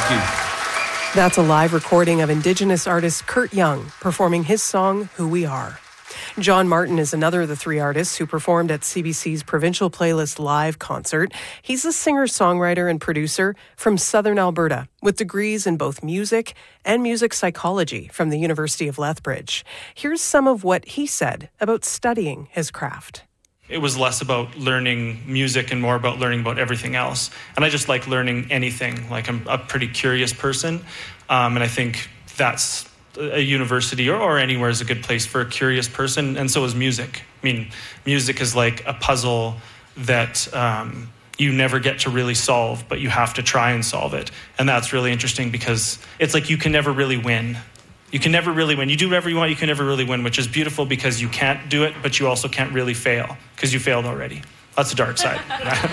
Thank you. That's a live recording of Indigenous artist Kurt Young performing his song, Who We Are. John Martin is another of the three artists who performed at CBC's Provincial Playlist Live concert. He's a singer-songwriter and producer from Southern Alberta with degrees in both music and music psychology from the University of Lethbridge. Here's some of what he said about studying his craft. It was less about learning music and more about learning about everything else. And I just like learning anything. Like, I'm a pretty curious person. And I think that's a university or anywhere is a good place for a curious person. And so is music. I mean, music is like a puzzle that you never get to really solve, but you have to try and solve it. And that's really interesting because it's like you can never really win. You can never really win. You do whatever you want, you can never really win, which is beautiful because you can't do it, but you also can't really fail because you failed already. That's the dark side.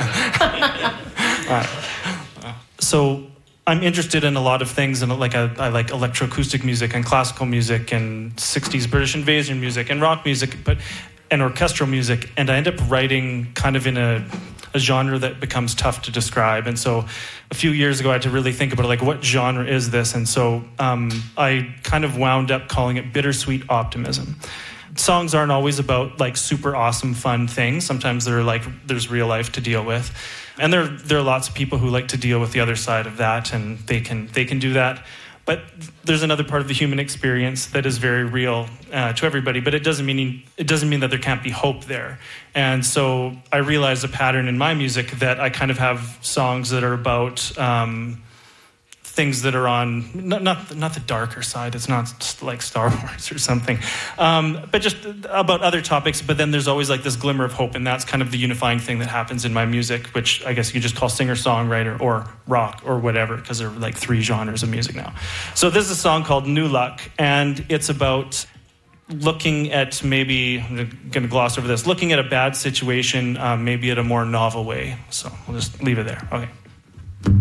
So I'm interested in a lot of things, and I like electroacoustic music and classical music and 60s British invasion music and rock music, and orchestral music, and I end up writing kind of in a genre that becomes tough to describe. And so a few years ago I had to really think about like, what genre is this? And so I kind of wound up calling it bittersweet optimism. Songs aren't always about like super awesome fun things. Sometimes they're like there's real life to deal with. And there are lots of people who like to deal with the other side of that, and they can do that. But there's another part of the human experience that is very real to everybody. But it doesn't mean that there can't be hope there. And so I realized a pattern in my music that I kind of have songs that are about things that are on not the darker side. It's not just like Star Wars or something, but just about other topics. But then there's always like this glimmer of hope, and that's kind of the unifying thing that happens in my music, which I guess you just call singer-songwriter or rock or whatever, because there are like three genres of music now. So this is a song called New Luck, and it's about looking at maybe, I'm going to gloss over this, looking at a bad situation, maybe at a more novel way. So we'll just leave it there. Okay.